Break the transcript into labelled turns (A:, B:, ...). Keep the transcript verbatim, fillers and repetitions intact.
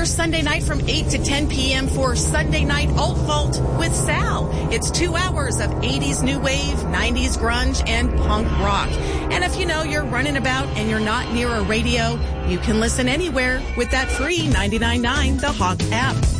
A: Sunday night from eight to ten p.m. for Sunday Night Alt Vault with Sal. It's two hours of eighties new wave, nineties grunge, and punk rock. And if you know you're running about and you're not near a radio, you can listen anywhere with that free ninety-nine point nine The Hawk app.